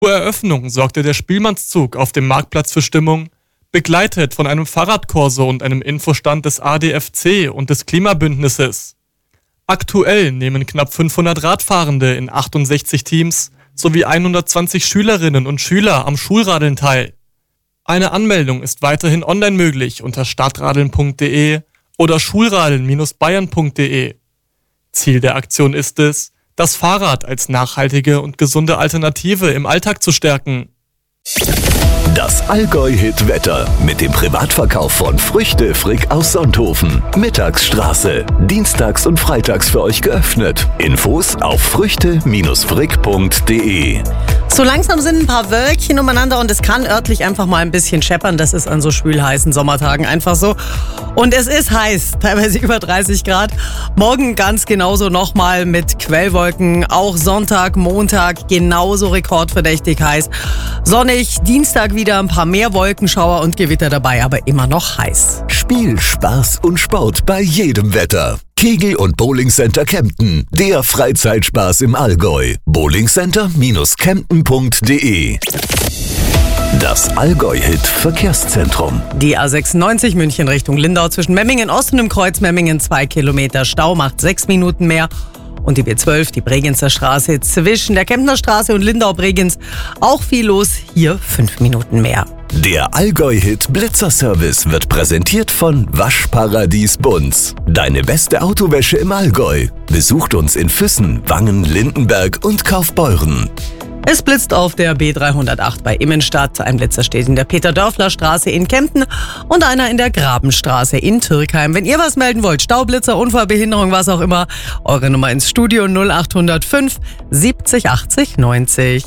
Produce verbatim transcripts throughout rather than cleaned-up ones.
Zur Eröffnung sorgte der Spielmannszug auf dem Marktplatz für Stimmung, begleitet von einem Fahrradkorso und einem Infostand des A D F C und des Klimabündnisses. Aktuell nehmen knapp fünfhundert Radfahrende in achtundsechzig Teams sowie hundertzwanzig Schülerinnen und Schüler am Schulradeln teil. Eine Anmeldung ist weiterhin online möglich unter stadtradeln punkt de oder schulradeln bayern punkt de. Ziel der Aktion ist es, das Fahrrad als nachhaltige und gesunde Alternative im Alltag zu stärken. Das Allgäu-Hit-Wetter mit dem Privatverkauf von Früchte Frick aus Sonthofen. Mittagsstraße. Dienstags und freitags für euch geöffnet. Infos auf früchte frick punkt de. So langsam sind ein paar Wölkchen umeinander und es kann örtlich einfach mal ein bisschen scheppern. Das ist an so schwülheißen Sommertagen einfach so. Und es ist heiß, teilweise über dreißig Grad. Morgen ganz genauso nochmal mit Quellwolken. Auch Sonntag, Montag genauso rekordverdächtig heiß. Sonnig, Dienstag wieder ein paar mehr Wolkenschauer und Gewitter dabei, aber immer noch heiß. Spiel, Spaß und Sport bei jedem Wetter. Kegel- und Bowlingcenter Kempten, der Freizeitspaß im Allgäu. bowlingcenter Kempten punkt de. Das Allgäu-Hit-Verkehrszentrum. Die A sechsundneunzig München Richtung Lindau zwischen Memmingen Ost und im Kreuz Memmingen zwei Kilometer Stau, macht sechs Minuten mehr. Und die B zwölf, die Bregenzer Straße zwischen der Kemptner Straße und Lindau-Bregenz, auch viel los, hier fünf Minuten mehr. Der Allgäu-Hit Blitzerservice wird präsentiert von Waschparadies Bunz. Deine beste Autowäsche im Allgäu. Besucht uns in Füssen, Wangen, Lindenberg und Kaufbeuren. Es blitzt auf der B dreihundertacht bei Immenstadt, ein Blitzer steht in der Peter-Dörfler-Straße in Kempten und einer in der Grabenstraße in Türkheim. Wenn ihr was melden wollt, Staublitzer, Unfall, Behinderung, was auch immer, eure Nummer ins Studio null acht null fünf siebzig achtzig neunzig.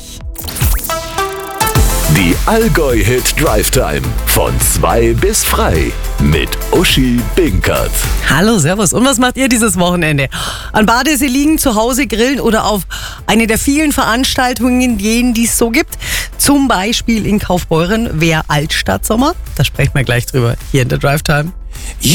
Die Allgäu-Hit Drive Time von zwei bis frei mit Uschi Binkert. Hallo, servus. Und was macht ihr dieses Wochenende? An Badesee liegen, zu Hause grillen oder auf eine der vielen Veranstaltungen gehen, die es so gibt? Zum Beispiel in Kaufbeuren, wer Altstadtsommer? Da sprechen wir gleich drüber hier in der Drive Time.